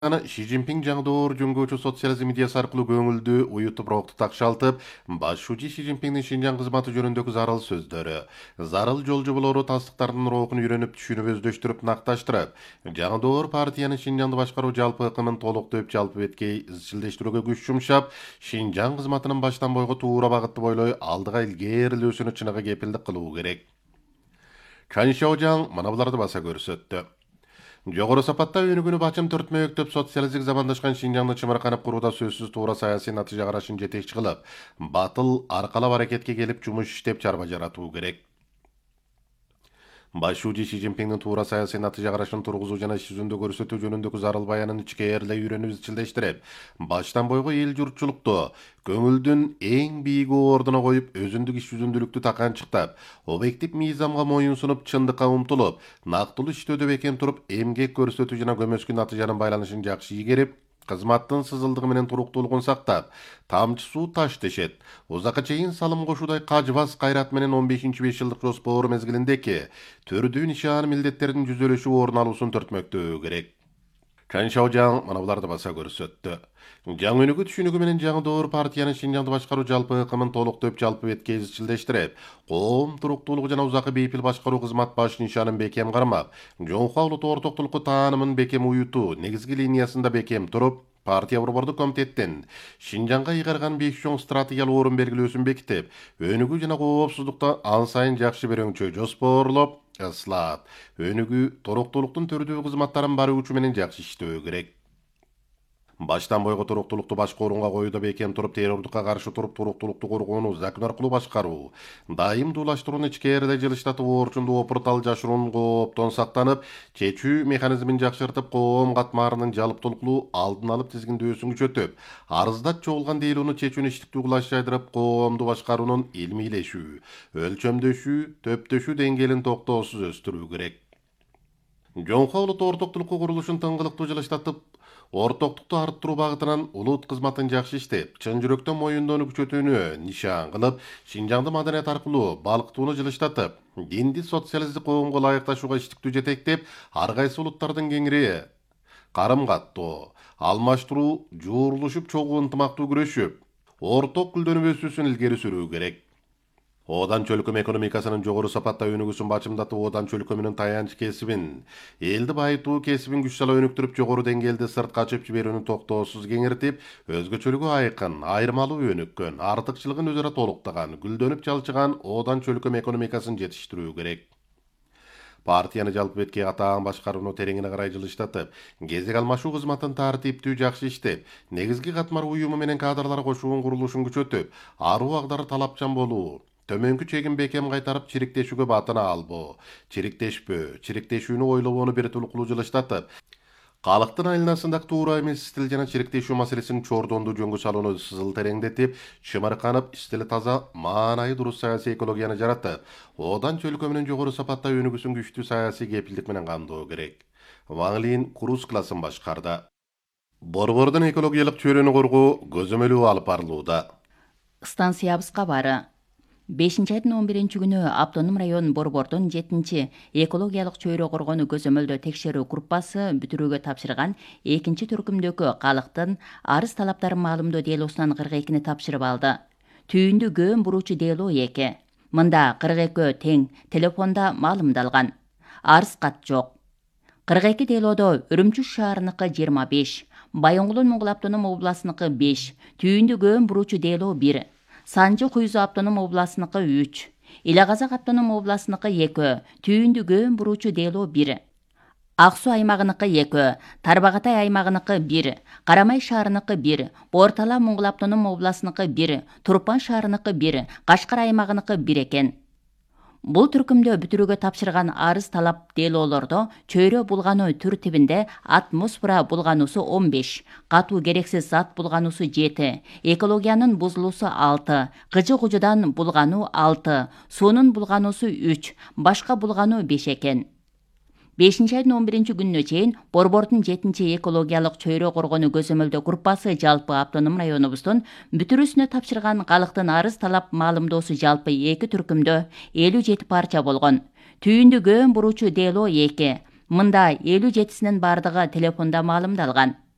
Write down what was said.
Ши Цзиньпин жаңдоор жөнгөөчү социализм медиасы аркылуу көңүлдү уютуп рокту такшалтып, баш шужи Ши Цзиньпиндин Шинжаң кызматы жөнүндөгү зарыл сөздөрү, зарыл жолжоболору тастыктардын рухун үйрөнүп түшүнүп өздөштүрүп накташтырып, жаңдоор партиянын Шинжаңды башкаруу жалпы ыкымын толуктоп жалпы беткей изчилдештирүүгө күч жумшап, Шинжаң кызматынын баштан бойго туура багытты бойлой алдыга илгээрилөөсүнө чыныгы кепилдик кылуу керек. Чан Шаожаң мына буларды баса көрсөттү. Жогору сапатта өнүгүүнү бачым төртмөктөп социалисттик замандашкан Шинжаңды чымырканып курууда сөзсүз туура саясий натыйжа карашын жетекчи кылып, батыл аркалап аракетке келип жумуш иштеп чарба жаратуу керек. Баш шужи Ши Цзиньпиндин туура саясий натыйжа карашын тургузуу жана иш жүзүндө көрсөтүү жөнүндөгү зарыл баянын ичкээрлей үйрөнүп изчилдештирип, баштан бойго эл журтчулукту көңүлдүн эң бийиги ордуна коюп, өзүндүк иш жүзүндүүлүктү таканчыктап, объектив мыйзамга моюн сунуп, чындыкка умтулуп, нактылуу иштөөдө бекем туруп, эмгек көрсөтүү жана көмөскү натыйжанын байланышын жакшы ийгерип, кызматтын сызылдыгы менен туруктуулугун сактап, тамчы суу таш тешет, узакка чейин салым кошуудай кажыбас кайрат менен 15-5 жылдык жоспор мезгилиндеки төрдүү нишан милдеттердин жүзөлөшүп орун алуусун төртмөктөө керек. Чан Шаожаң мына буларды баса көрсөттү. Жаң өнүгүү түшүнүгү менен жаңдоор партиянын Шинжаңды башкаруу жалпы ыкымын толуктоп жалпы бетке изчилдештирип, коом туруктуулугу жана узакы бейпил башкаруу кызмат баш нишанын бекем кармап, жоңкуа улуттук ортоктулукку таанымын бекем уютуу негизги линиясында бекем туруп, партия борбордук комитеттин Шинжаңга ыйгарган 5 чоң стратегиялык орун белгилөөсүн бекитип, өнүгүү жана коопсуздукта ан сайын жакшы берөңчө жоспорлоп, ыслаат, өнүгүү, туруктуулуктун төрдүү кызматтарын баруучу менен жакшы иштөө керек. Баштан бойго туруктуулукту башкы орунга коюуда бекем туруп, террордукка каршы туруп, туруктуулукту коргоону закон аркылуу башкаруу, дайым дуулаштырууну ичкээрде жылыштатып, оорчунду опуртал жашыруун кооптон сактанып, чечүү механизмин жакшыртып, коом катмарынын жалыптуулуктуу алдын алып тизгиндөөсүн күчөтүп, арыздат чогулган дейлоону чечүүнү иштиктүү кылаш жайдырып, коомду башкаруунун илмийлешүү, өлчөмдөшүү, төптөшүү деңгээлин токтоосуз өстүрүү керек. Жоңкуа улуттук ортоктулукку курулушун тыңгылыктуу жылыштатып, ортоктукту арттыруу багытынан улут кызматын жакшы иштеп, чын жүрөктөн моюндоону күчөтүүнү нишан кылып, Шинжаңды маданият аркылуу балкытууну жылыштатып, динди социалисттик коомго ылайыкташууга иштиктүү жетектеп, ар кайсы улуттардын кеңири карым каттоо, алмаштыруу, жуурулушуп чогуу ынтымактуу күрөшүп, орток гүлдөнүп өсүүсүн илгери сүрүү керек. Одан чөлкөм экономикасынын жогору сапатта өнүгүүсүн бачымдатып, одан чөлкөмүнүн таянч кесибин, элди байытуу кесибин күч сала өнүктүрүп, жогору деңгээлде сыртка ачып жиберүүнү токтоосуз кеңиртип, өзгөчөлүгү айкын, айырмалуу өнүккөн, артыкчылыгын өзара толуктаган, гүлдөнүп жалчыган одан чөлкөм экономикасын жетиштирүү керек. Партияны жалпы бетке катаан башкарууну тереңине карай жылыштатып, кезек алмашуу кызматын тартиптүү жакшы иштеп, негизги катмар уюму менен кадрлар кошуунун курулушун күчөтүп, аруу агдары талапчан болуу, төмөнкү чегин бекем кайтарып, чириктешүүгө батына албоо, чириктешпөө, чириктешүүнү ойлобоону бир тулкулуу жылыштатып, калктын айланасындагы туура эмес стил жана чириктешүү маселесин чордондуу жөнгө салууну сызыл тереңдетип, чымырканып, стили таза, маанайы дурус саясий экологияны жаратып, одан чөлкөмүнүн жогору сапатта өнүгүүсүн күчтүү саясий кепилдик менен камдоо керек. Ван Лин круз классын башкарды. Борбордун экологиялык чөйрөнү коргоо көзөмөлү алып барылууда. Станциябызга бары 5 айдын 11-күнү Автоном район борбордун 7-экологиялык чөйрө коргону көзөмөлдөө текшерүү группасы бүтүрүүгө тапшырган 2-түркүмдөгү калктын арыз талаптарын маалымдоо делосунан 42-ни тапшырып алды. Түйүндү көөн буруучу дело 2. Мында 42 тең телефонда маалымдалган. Арыз кат жок. 42 делодо Үрүмчү шаарыныкы 25, Байоңгулун Моңгол автоном областыныкы 5, түйүндү көөн буруучу дело 1, Санжы Куйзу автоном областыныкы 3, Ила Казак автоном областыныкы 2, түйүндү көөн буруучу дело 1, Ак Суу аймагыныкы 2, Тарбагатай аймагыныкы 1, Карамай шаарыныкы 1, Бортала Моңгол автоном областыныкы 1, Турпан шаарыныкы 1, Кашкар аймагыныкы 1 экен. Бул түркүмдө бүтүрүүгө тапшырган арыз талап делоолордо чөйрө булгануу түртибинде атмосфера булгануусу 15, катуу керексиз зат булгануусу 7, экологиянын бузулуусу 6, кыжы-кужудан булгануу 6, суунун булгануусу 3, башка булгануу 5 экен. 5 айдын 11-күнүнө чейин борбордун 7-экологиялык чөйрө коргону көзөмөлдөө группасы жалпы автоном районубуздун бүтүрүүсүнө тапшырган калктын арыз талап маалымдоосу жалпы 2 түркүмдө 57 парча болгон. Түйүндү көөн буруучу дело 2. Мында 57синин бардыгы телефонда маалымдалган.